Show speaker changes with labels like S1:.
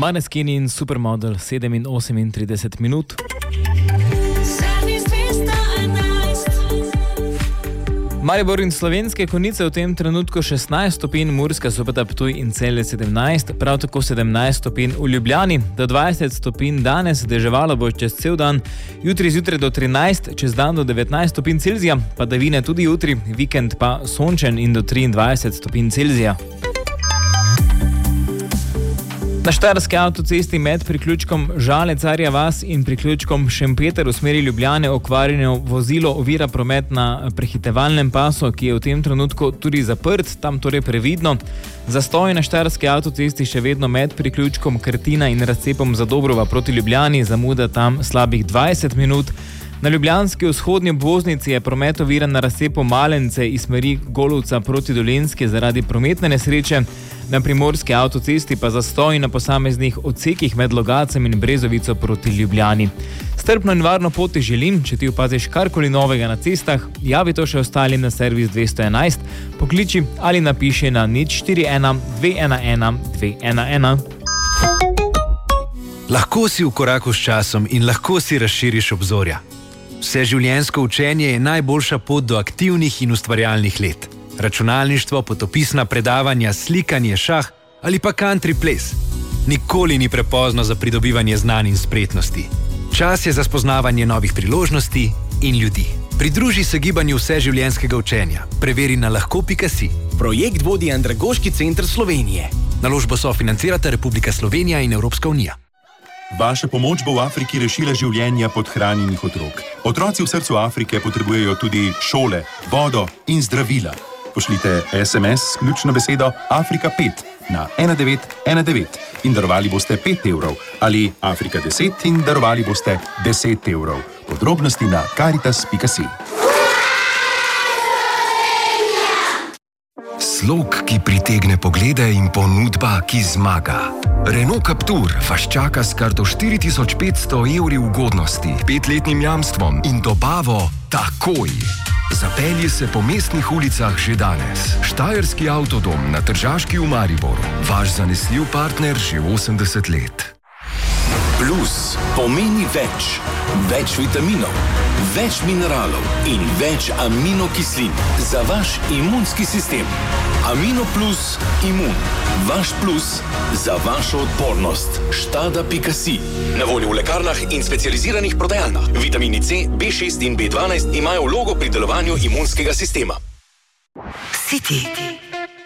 S1: Maneskin in Supermodel 7:38 minut. Maribor in Slovenske Konjice v tem trenutku 16 stopinj, Murska Sobota, Ptuj in Celje 17, prav tako 17 stopinj v Ljubljani, do 20 stopinj danes, deževalo bo čez cel dan, jutri zjutraj do 13, čez dan do 19 stopinj Celzija, padavine tudi jutri, vikend pa sončen in do 23 stopinj Celzija. Na štajerski avtocesti med priključkom Žale-Carja vas in priključkom Šempeter v smeri Ljubljane okvarjeno vozilo ovira promet na prehitevalnem pasu, ki je v tem trenutku tudi zaprt, tam torej previdno. Zastoj na štajerski avtocesti še vedno med priključkom Krtina in razcepom Zadobrova proti Ljubljani, zamuda tam slabih 20 minut. Na ljubljanski vzhodnji obvoznici je promet oviran na razcepu Malence iz smeri Golovca proti Dolenjski zaradi prometne nesreče. Na primorski avtocesti pa zastoj na posameznih odsekih med Logacem in Brezovico proti Ljubljani. Strpno in varno pot ti želim, če ti opaziš karkoli novega na cestah, javi to še ostalim na servis 211, pokliči ali napiši na 041 211 211.
S2: Lahko si v koraku s časom in lahko si razširiš obzorja. Vseživljenjsko učenje je najboljša pot do aktivnih in ustvarjalnih let. Računalništvo, potopisna predavanja, slikanje, šah ali pa country ples. Nikoli ni prepozno za pridobivanje znanj in spretnosti. Čas je za spoznavanje novih priložnosti in ljudi. Pridruži se gibanju vseživljenjskega učenja. Preveri na lahko.si.
S3: Projekt vodi Andragoški center Slovenije.
S2: Naložbo sofinancirata Republika Slovenija in Evropska unija.
S4: Vaša pomoč bo v Afriki rešila življenja podhranjenih otrok. Otroci v srcu Afrike potrebujejo tudi šole, vodo in zdravila. Pošljite SMS s ključno besedo Afrika 5 na 1919 in darovali boste 5 evrov ali Afrika 10 in darovali boste 10 evrov. Podrobnosti na caritas.si.
S5: Slog, ki pritegne poglede in ponudba, ki zmaga. Renault Captur vas čaka s kar do 4500 evri ugodnosti, 5-letnim jamstvom in dobavo takoj. Zapelji se po mestnih ulicah že danes. Štajerski avtodom na Tržaški v Mariboru. Vaš zanesljiv partner že 80 let.
S3: Plus pomeni več. Več vitaminov, več mineralov in več aminokislin za vaš imunski sistem. Amino Plus Imun. Vaš plus za vašo odpornost. Štada.si. Na voljo v lekarnah in specializiranih prodajalnah. Vitamini C, B6 in B12 imajo vlogo pri delovanju imunskega sistema.
S6: City.